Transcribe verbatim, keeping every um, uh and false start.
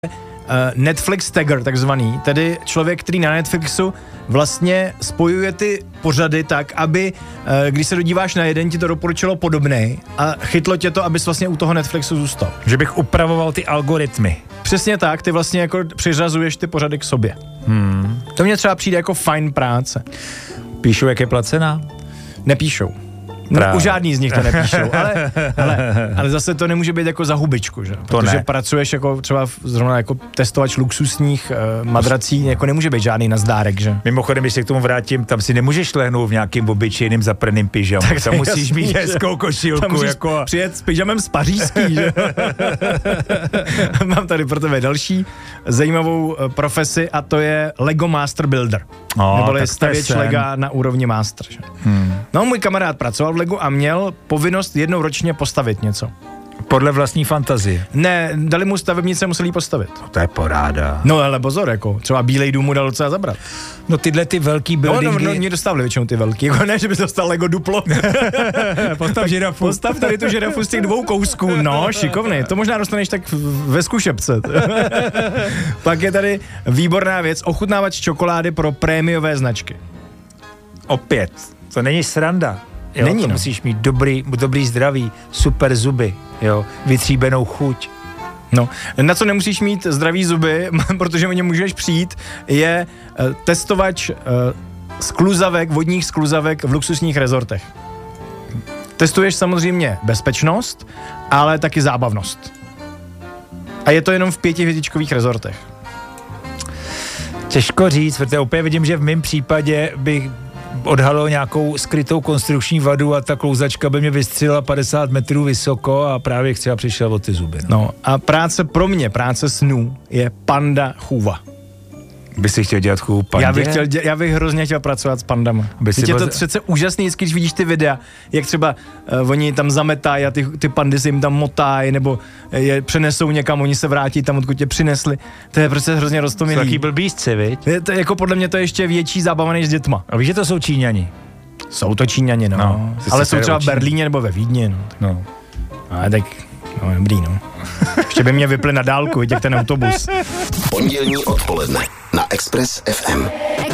Netflix tagger takzvaný, tedy člověk, který na Netflixu vlastně spojuje ty pořady tak, aby když se dodíváš na jeden, ti to doporučilo podobnej a chytlo tě to, abys vlastně u toho Netflixu zůstal. Že bych upravoval ty algoritmy. Přesně tak, ty vlastně jako přiřazuješ ty pořady k sobě. Hmm. To mně třeba přijde jako fajn práce. Píšou, jak je placená? Nepíšou. No, u žádný z nich to nepíšou, ale, ale, ale zase to nemůže být jako za hubičku, že? Protože ne. Pracuješ jako třeba zrovna jako testovač luxusních uh, madrací, jako nemůže být žádný nazdárek, že? Mimochodem, když se k tomu vrátím, tam si nemůžeš lehnout v nějakým obyčejným zaprným pyžamu, tak tam musíš jasný, mít hezkou košilku. Tam musíš jako... přijet s pyžamem z pařížský, že? Mám tady pro tebe další zajímavou profesi a to je Lego Master Builder. Oh, neboli stavěč Lega na úrovni Master. Že? Hmm. No, můj kamarád pracoval v Legu a měl povinnost jednou ročně postavit něco. Podle vlastní fantazie? Ne, dali mu stavebnice, museli ji postavit. No, to je paráda. No ale pozor, jako třeba Bílej dům mu dal docela zabrat. No tyhle ty velký buildingy... No, no, no mě dostávali většinou ty velký, jako ne, že bys dostal Lego duplo. Postav žirafu. Postav tady tu žirafu z těch dvou kousků, no, šikovný, to možná dostaneš tak ve zkušebce. Pak je tady výborná věc, ochutnávač čokolády pro prémiové značky. Opět, to není sranda. Jo, není, to no. Musíš mít dobrý, dobrý zdraví, super zuby, jo, vytříbenou chuť. No, na co nemusíš mít zdravý zuby, protože o ně můžeš přijít, je uh, testovač uh, skluzavek, vodních skluzavek v luxusních rezortech. Testuješ samozřejmě bezpečnost, ale taky zábavnost. A je to jenom v pětihvězdičkových rezortech. Těžko říct, protože opět vidím, že v mém případě bych odhalil nějakou skrytou konstrukční vadu a ta klouzačka by mě vystřelila padesát metrů vysoko a právě třeba přišel o ty zuby. No. no a práce pro mě, práce snů je panda chůva. By si chtěl dělat chůvu pandě? Já bych, chtěl, já bych hrozně chtěl pracovat s pandama. Teď je to přece úžasný, když vidíš ty videa, jak třeba uh, oni tam zametají a ty, ty pandy si jim tam motají, nebo je přenesou někam, oni se vrátí tam, odkud tě přinesli. To je prostě hrozně roztomilý. Jsou taký blbýsci, viď? Je to, jako podle mě to je ještě větší zábava než s dětma. A víš, že to jsou Číňani? Jsou to Číňani, no. no ale jsou třeba v Berlíně nebo ve Vídni, no. no. A tak, no dobrý, no. Ještě by mě vypli na dálku, vidět ten autobus. Pondělní odpoledne na Express ef em.